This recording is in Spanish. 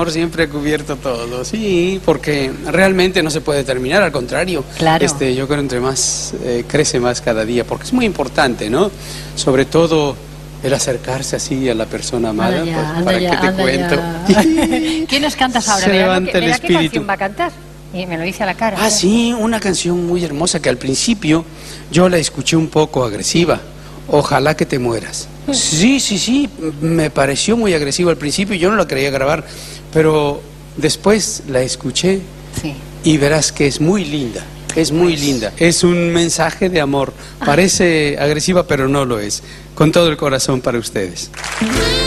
amor siempre ha cubierto todo, sí, porque realmente no se puede terminar, al contrario. Claro. Yo creo entre más crece más cada día, porque es muy importante, ¿no? Sobre todo el acercarse así a la persona amada, Anda ya, pues, ¿para qué te cuento? ¿Qué nos cantas ahora? Se Verá levanta el qué espíritu. canción va a cantar. Y me lo dice a la cara. Ah, sí, una canción muy hermosa que al principio yo la escuché un poco agresiva. Ojalá que te mueras. Sí, me pareció muy agresiva al principio y yo no la quería grabar, pero después la escuché Sí. y verás que es muy linda. Es muy linda, es un mensaje de amor. Parece agresiva, pero no lo es. Con todo el corazón para ustedes.